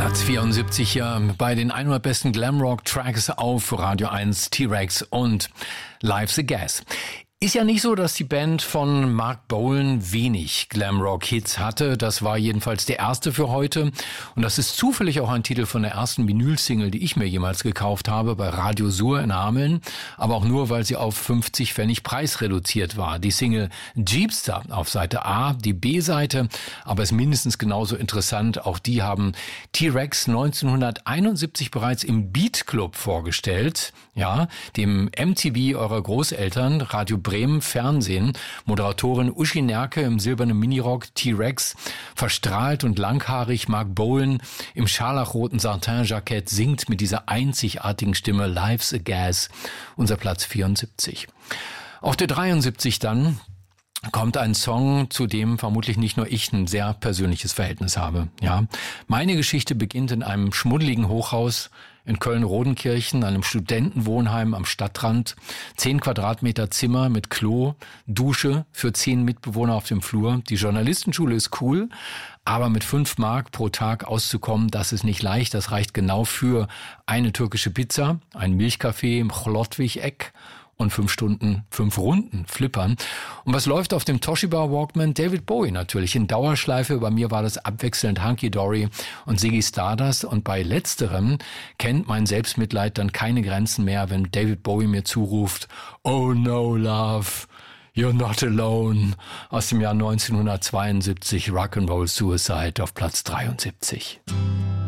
Platz 74 hier bei den 100 besten Glamrock-Tracks auf Radio 1, T-Rex und Life's a Gas. Ist ja nicht so, dass die Band von Mark Bolan wenig Glamrock-Hits hatte. Das war jedenfalls der erste für heute. Und das ist zufällig auch ein Titel von der ersten Vinyl-Single, die ich mir jemals gekauft habe, bei Radio Sur in Hameln. Aber auch nur, weil sie auf 50 Pfennig Preis reduziert war. Die Single Jeepster auf Seite A, die B-Seite, aber ist mindestens genauso interessant. Auch die haben T-Rex 1971 bereits im Beat Club vorgestellt. Ja, dem MTV eurer Großeltern, Radio Bremen Fernsehen. Moderatorin Uschi Nerke im silbernen Minirock, T-Rex, verstrahlt und langhaarig. Mark Bolan im scharlachroten Satin-Jackett singt mit dieser einzigartigen Stimme Life's a Gas, unser Platz 74. Auf der 73 dann kommt ein Song, zu dem vermutlich nicht nur ich ein sehr persönliches Verhältnis habe. Ja, meine Geschichte beginnt in einem schmuddeligen Hochhaus in Köln-Rodenkirchen, einem Studentenwohnheim am Stadtrand. 10 Quadratmeter Zimmer mit Klo, Dusche für 10 Mitbewohner auf dem Flur. Die Journalistenschule ist cool, aber mit 5 Mark pro Tag auszukommen, das ist nicht leicht. Das reicht genau für eine türkische Pizza, ein Milchkaffee im Chlodwig-Eck und 5 Runden flippern. Und was läuft auf dem Toshiba Walkman? David Bowie natürlich in Dauerschleife. Bei mir war das abwechselnd Hunky Dory und Ziggy Stardust. Und bei letzterem kennt mein Selbstmitleid dann keine Grenzen mehr, wenn David Bowie mir zuruft, "Oh no, love, you're not alone", aus dem Jahr 1972, Rock'n'Roll Suicide auf Platz 73.